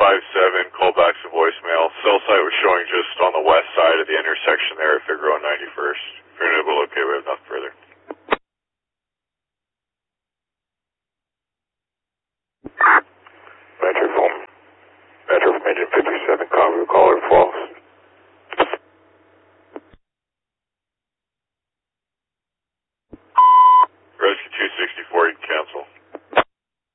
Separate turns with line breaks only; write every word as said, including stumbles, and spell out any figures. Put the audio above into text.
five seven, call back to voicemail. Cell site was showing just on the west side of the intersection there at Figueroa and ninety-first.